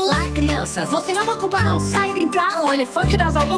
Olá, crianças, você ama tubarão? Sai brincar, o elefante das